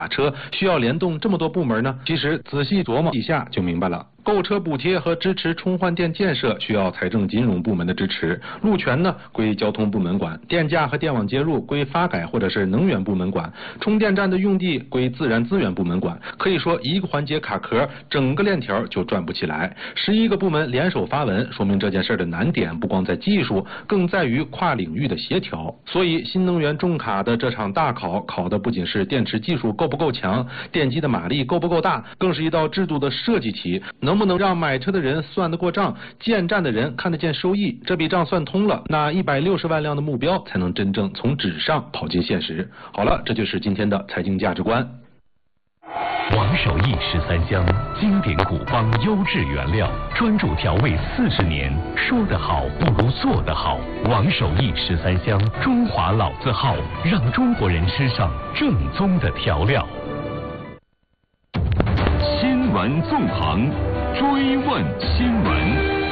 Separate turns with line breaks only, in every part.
车需要联动这么多部门呢？其实仔细琢磨一下就明白了。购车补贴和支持充换电建设需要财政金融部门的支持，路权呢归交通部门管，电价和电网接入归发改或者是能源部门管，充电站的用地归自然资源部门管。可以说一个环节卡壳，整个链条就转不起来。11个部门联手发文，说明这件事的难点不光在技术，更在于跨领域的协调。所以新能源重卡的这场大考，考的不仅是电池技术够不够强，电机的马力够不够大，更是一道制度的设计题。能不能让买车的人算得过账，建站的人看得见收益？这笔账算通了，那160万辆的目标才能真正从纸上跑进现实。好了，这就是今天的财经价值观。
王守义13香，经典古方优质原料，专注调味40年，说得好不如做得好。王守义13香，中华老字号，让中国人吃上正宗的调料。新闻纵横，追问新闻。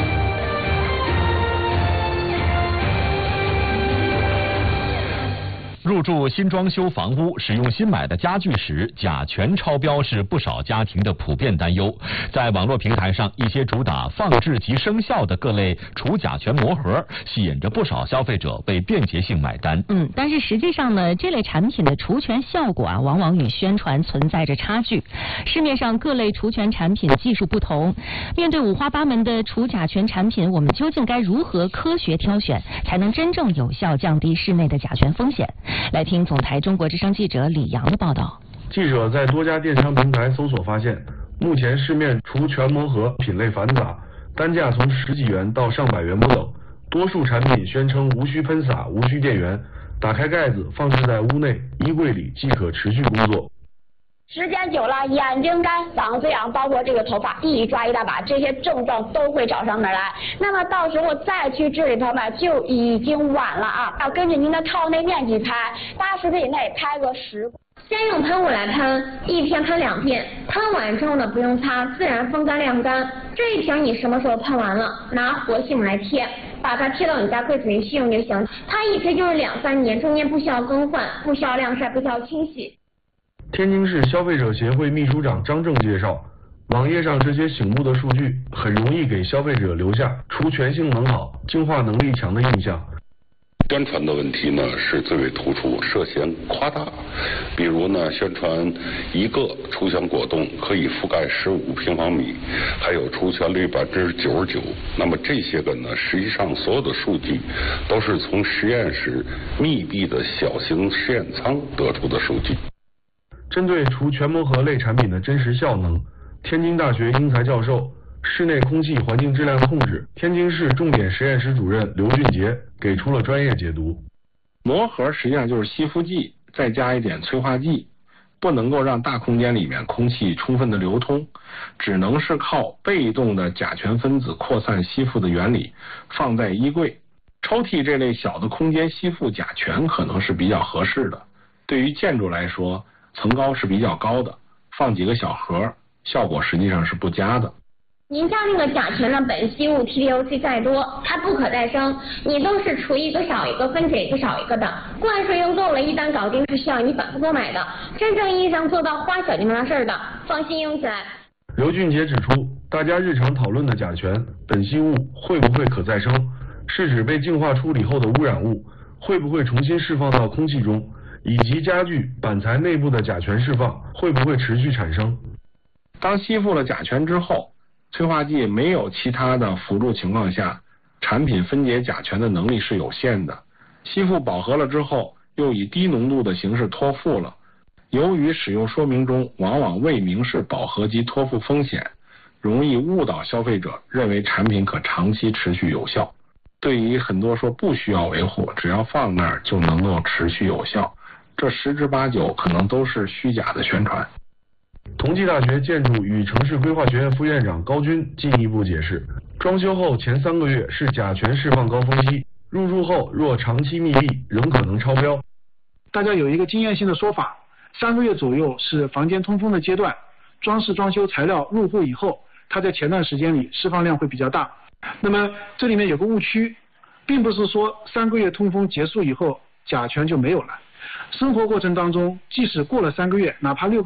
入住新装修房屋，使用新买的家具时，甲醛超标是不少家庭的普遍担忧。在网络平台上，一些主打放置即生效的各类除甲醛膜盒，吸引着不少消费者为便捷性买单。
但是实际上呢，这类产品的除醛效果往往与宣传存在着差距。市面上各类除醛产品技术不同，面对五花八门的除甲醛产品，我们究竟该如何科学挑选，才能真正有效降低室内的甲醛风险？来听总台中国之声记者李阳的报道。
记者在多家电商平台搜索发现，目前市面除醛膜盒品类繁杂，单价从10几元到上百元不等。多数产品宣称无需喷洒、无需电源，打开盖子放置在屋内衣柜里即可持续工作。
时间久了，眼睛干、嗓子痒，包括这个头发一抓一大把，这些症状都会找上门来。那么到时候再去治理它们，就已经晚了啊！要根据您的套内面积拍，80平以内拍个10。
先用喷雾来喷，一天喷2遍，喷完之后呢不用擦，自然风干晾干。这一瓶你什么时候喷完了，拿活性来贴，把它贴到你家柜子里去用就行。它一贴就是2-3年，中间不需要更换，不需要晾晒，不需要清洗。
天津市消费者协会秘书长张正介绍，网页上这些醒目的数据很容易给消费者留下除醛性能好、净化能力强的印象。
宣传的问题呢是最为突出，涉嫌夸大。比如呢，宣传一个除醛果冻可以覆盖15平方米，还有除醛率99%。那么这些个呢，实际上所有的数据都是从实验室密闭的小型实验舱得出的数据。
针对除醛膜盒类产品的真实效能，天津大学英才教授、室内空气环境质量控制天津市重点实验室主任刘俊杰给出了专业解读。
膜盒实际上就是吸附剂，再加一点催化剂，不能够让大空间里面空气充分的流通，只能是靠被动的甲醛分子扩散吸附的原理，放在衣柜、抽屉这类小的空间吸附甲醛可能是比较合适的。对于建筑来说，层高是比较高的，放几个小盒，效果实际上是不佳的。
您家那个甲醛的苯基物 TDOC 再多，它不可再生，你都是除一个少一个，分解一个少一个的，灌水用够了，一单搞定是需要你反复购买的。真正意义上做到花小就没啥事儿的，放心用起来。
刘俊杰指出，大家日常讨论的甲醛、苯系物会不会可再生，是指被净化处理后的污染物会不会重新释放到空气中，以及家具、板材内部的甲醛释放会不会持续产生。
当吸附了甲醛之后，催化剂没有其他的辅助情况下，产品分解甲醛的能力是有限的。吸附饱和了之后，又以低浓度的形式脱附了。由于使用说明中往往未明示饱和及脱附风险，容易误导消费者认为产品可长期持续有效。对于很多说不需要维护，只要放那儿就能够持续有效，这10之8九可能都是虚假的宣传。
同济大学建筑与城市规划学院副院长高军进一步解释，装修后前3个月是甲醛释放高峰期，入住后若长期密闭仍可能超标。
大家有一个经验性的说法，3个月左右是房间通风的阶段，装饰装修材料入户以后，它在前段时间里释放量会比较大。那么这里面有个误区，并不是说3个月通风结束以后甲醛就没有了，生活过程当中即使过了3个月，哪怕6